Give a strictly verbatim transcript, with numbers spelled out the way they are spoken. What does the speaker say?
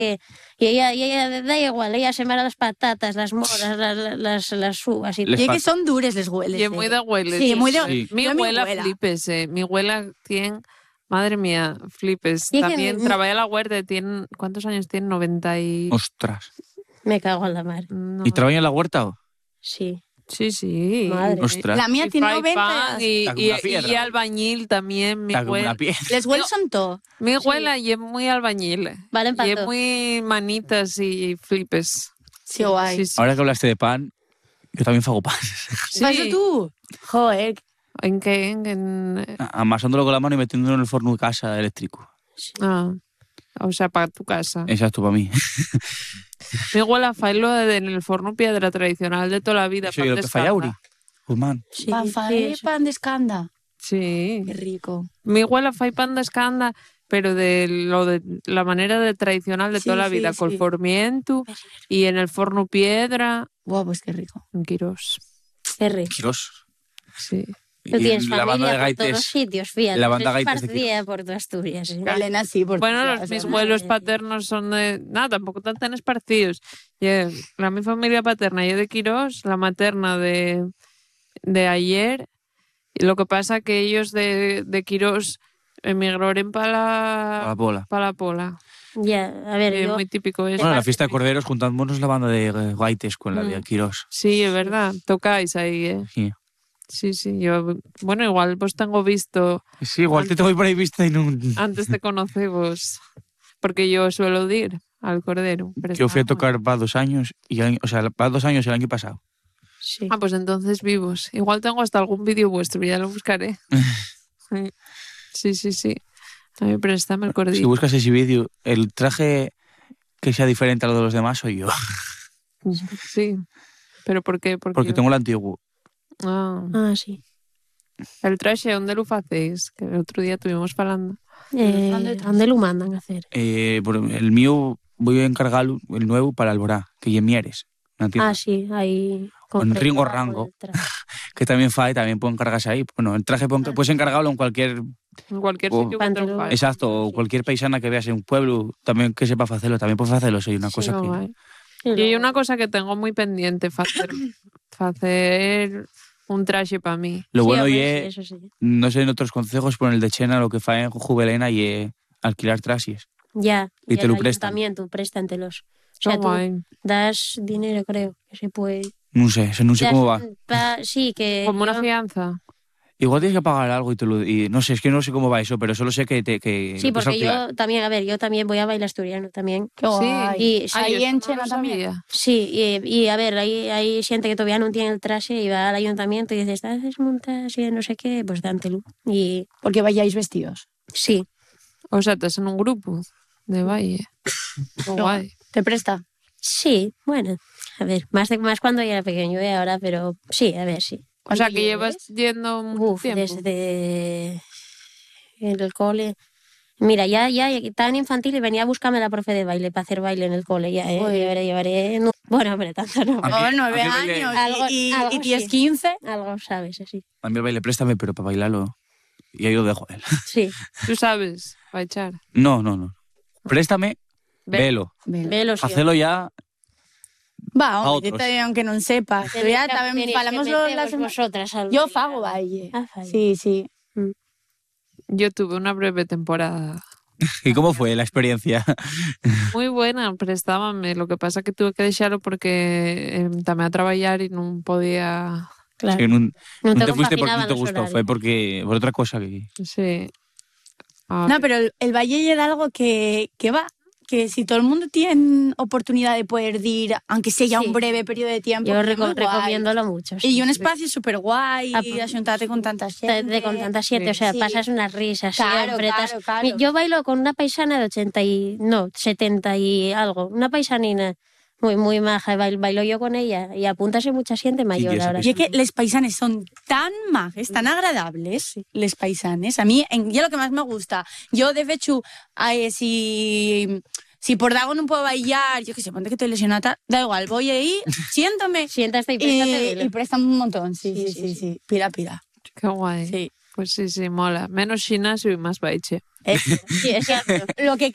Y ella, y ella da igual, ella sembra las patatas, las moras, las, las, las uvas y Les Y es fa- que son dures les hueles. Y es muy de abuelos. Sí, muy de... Sí. Mi Yo a mi abuela abuela. flipes, eh. Mi abuela tiene... Madre mía, flipes. Y es que También mi- trabaja en la huerta. Tiene, ¿cuántos años tiene? noventa y... Ostras. me cago en la mar. No. ¿Y trabaja en la huerta? O? Sí. Sí, sí. Madre. Ostras. La mía Y tiene fry noventa. pan y, Está como y, una piedra. y albañil también. Mi Está como abuela, una piedra. Les hueles son todo. mi abuela y es muy albañil. Valen Y para es todo. muy manitas y flipes. Sí, guay. Sí, sí. Ahora que hablaste de pan, yo también fago pan. Sí. ¿Vas tú? Joder. ¿En qué? En, en- Amasándolo con la mano y metiéndolo en el forno de casa eléctrico. ah, o sea, para tu casa. Exacto, para mí. Mi abuela failo en el forno piedra tradicional de toda la vida. Eso pan es lo de que falla Auri. escanda. Guzmán. Sí, Pan, sí, fan, eso. pan de escanda. Sí. Qué rico. Mi abuela fai pan de escanda, pero de lo de la manera de tradicional de Sí, toda la sí, vida, sí. col formiento y en el forno piedra, Buah, pues qué rico. en Quirós. Qué rico. Quirós. Sí. Tú Y tienes la banda familia de por todos gaites. sitios, fíjate. la banda es gaites de esparcida por toda Asturias. ¿eh? Elena sí, por Bueno, todas, los o mis sea. abuelos madre. paternos son de... Nada, tampoco tan tan esparcidos. Y, eh, la mi familia paterna es de Quirós, la materna de, de ayer. Y lo que pasa que ellos de, de Quirós emigraron para A la la, bola. pa la Pola. Ya, a ver, Es yo... muy típico eso. Bueno, en la fiesta de corderos juntándonos la banda de eh, gaites con la de Mm. Quirós. Sí, es verdad. Tocáis ahí, ¿eh? Sí. Sí, sí. Yo, bueno, igual pues tengo visto Sí, igual te tengo por ahí vista y no... antes de conoceros. Porque yo suelo ir al Cordero. pero Yo fui a está tocar va dos años, y el año- o sea, va dos años el año pasado. Sí. Ah, pues entonces vivos. Igual tengo hasta algún vídeo vuestro, ya lo buscaré. Sí, sí, sí. A mí préstame el Si cordillo. buscas ese vídeo, el traje que sea diferente a lo de los demás soy yo. Sí. ¿Pero por qué? Porque, Porque tengo el antiguo. Ah, Ah, sí. el traje, ¿dónde lo hacéis? Que el otro día estuvimos hablando. Eh, ¿Dónde- ¿Dónde lo mandan a hacer? Eh, por el mío voy a encargarlo, el nuevo, para Alborá, que ya Mieres. ¿No entiendes? Ah, sí, ahí... Con Ringo algo Rango. del traje. Que también fa y también puedo encargarse ahí. Bueno, el traje puedo- puedes encargarlo en cualquier... En cualquier Oh. sitio que te lo Pantalón. faes. Exacto, o cualquier paisana que veas en un pueblo, también que sepa hacerlo, también puedes hacerlo. Soy una Sí, cosa Qué que... guay. Y Y hay luego- una cosa que tengo muy pendiente, hacer, hacer un traje para mí. Lo Sí, bueno y hombre, es, sí, eso sí. no sé en otros consejos, pero en el de Chena lo que fa en Juvelena y es alquilar trajes. Ya, Y y te el lo prestan. ayuntamiento, préstantelos. O Qué sea, tú guay. das dinero, creo, que se puede. No sé, eso no sé Das cómo va. pa- sí, que... Como una yo- fianza. Igual tienes que pagar algo y te lo... Y no sé, es que no sé cómo va eso, pero solo sé que... Te, que Sí, lo puedes porque alquilar. yo también, a ver, yo también voy a bailar asturiano también. Qué guay. Y sí, Ahí yo en eso no Chena lo también. sabía. Sí, y, y a ver, hay, hay gente que todavía no tiene el traje y va al ayuntamiento y dice, ¿estás desmontas y no sé qué? Pues dántelo. Y Porque vayáis vestidos. sí, O sea, estás en un grupo de baile. Qué guay. ¿Te presta? sí, bueno, a ver, más, de, más cuando yo era pequeño y ahora, pero sí, a ver, sí. O sea, ¿Cuánto que llevas lleves? yendo mucho Uf, tiempo. desde el cole. Mira, ya, ya, tan infantil y venía a buscarme la profe de baile para hacer baile en el cole. Ya, ¿eh? Joder. Llevaré, llevaré. no- bueno, hombre, tanto no. A mí- Oh, nueve a mí el baile- años. Algo- y, y, algo y tienes sí. quince. Algo sabes, así. A mí el baile préstame, pero para bailarlo... Y ahí lo dejo a él. Sí. Tú sabes, va a echar. No, no, no. Préstame, Ve- velo. Velo, sí. Hacelo ya... Va, A hombre, otros. te- aunque non sepas. Tenéis Ya que- tamén tenéis que falamos lo- meteros las sema- vosotras al Yo baile. fago baile. Ah, fai. Sí, sí. Yo tuve una breve temporada ¿Y cómo fue la experiencia? muy buena, prestábame. Lo que pasa que tuve que dejarlo porque eh, también a trabajar y no podía... Claro. Que no, No no te te fuiste porque compaginaban no te los gustó, horarios. fue porque por otra cosa que... Sí. Ah, No, pero el, el baile era algo que, que va, que si todo el mundo tiene oportunidad de poder ir, aunque sea Sí. un breve periodo de tiempo, Yo que é reco moi guai. recomiéndolo mucho. sí. Y un espacio súper guay, Ah, y axuntarte con tanta De, xente. de con tanta siete, o sea, Sí. pasas unas risas Claro, siempre. claro, estás- claro. Mi- Yo bailo con una paisana de ochenta y... No, setenta y algo. Una paisanina muy, muy maja. Bailo, bailo yo con ella y apúntase mucha gente mayor esa ahora. Y es que les paisanes son tan majes, tan agradables, les paisanes. A mí, en, ya lo que más me gusta, yo de hecho, ay, si, si por Dago no puedo bailar, yo que sé, ponte que estoy lesionada, da igual, voy ahí, siéntome Siéntate y y, préstate y velo. prestan un montón. Sí, Sí, sí, sí, sí, sí. sí. Pira, pira. qué guay. Sí. Pues sí, sí, mola. Menos gimnasio y más baiche. Eh, Sí, exacto. lo que